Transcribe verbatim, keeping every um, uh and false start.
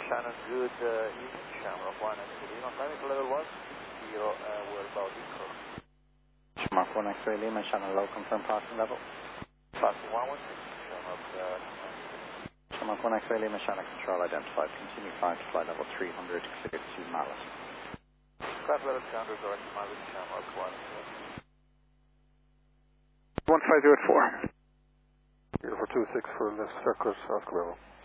Shannon, good uh, evening. Shamrock one and Lima, climbing to level one, zero, uh, we're about equal. Shamrock one X-ray Lima, Shannon low, confirm passing level. Passing one one six, Shamrock uh, Shamrock one X-ray Lima, Shannon control identified. Continue flying to flight level three hundred, clear to Mallet. Flight level three hundred, direct to Mallet, Shamrock one. one five zero four. Here for two six for left circle, South Cabello.